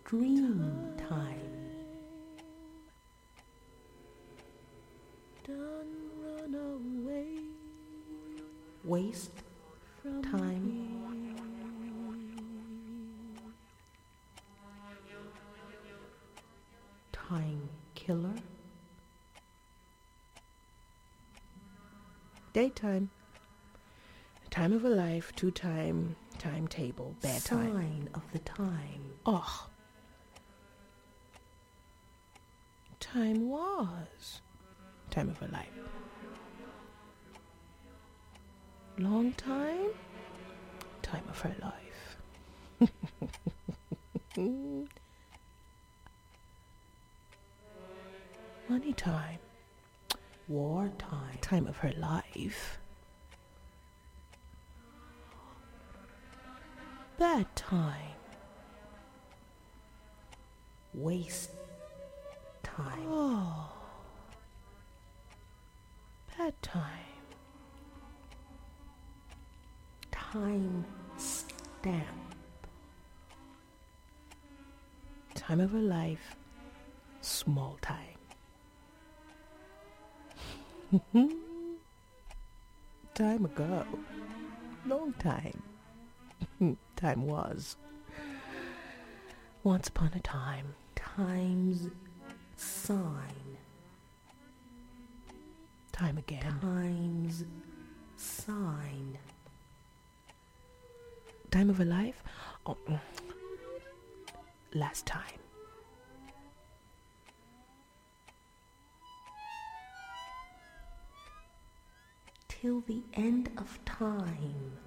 Dream time. Don't run away. Waste time. Time killer. Daytime. Time of a life, timetable, bedtime. Sign of the time. Oh. Time was. Time of a life. Long time. Time of her life. Money time. War time. Time of her life. Bad time. Waste time. Oh. Bad time. Time stamp. Time of her life. Small time. Time ago. Long time. Time was. Once upon a time. Time's sign. Time again. Time's sign. Time of a life? Oh, last time. Till the end of time.